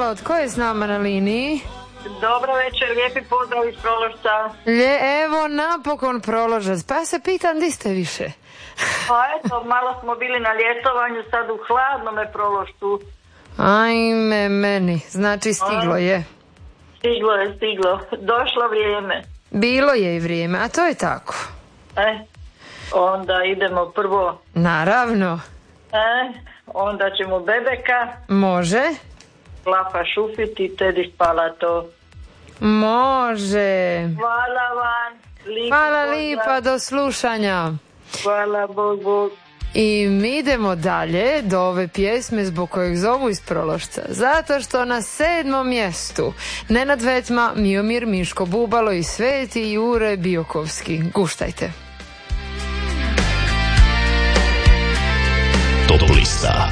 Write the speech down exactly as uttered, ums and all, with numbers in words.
od ko je s nama na liniji? Dobro večer, lijepi pozdrav iz Proložca. Lje, evo napokon Proložac, pa ja se pitam di ste više? Pa eto, malo smo bili na ljetovanju, sad u hladnome Proložcu. Ajme meni, znači stiglo je. Stiglo je, stiglo, došlo vrijeme. Bilo je i vrijeme, a to je tako. E, onda idemo prvo. Naravno. E, onda ćemo Bebeka. Može. Lafa šufiti, tedi spala to. Može. Hvala vam. Lijepi Hvala pozdrav. lipa, do slušanja. Hvala, Bog, Bog. I mi idemo dalje do ove pjesme zbog kojeg zovu iz Prološca. Zato što na sedmom mjestu Nenad Vetma, Miomir Miško Bubalo i Sveti Jure Biokovski. Guštajte. Top lista.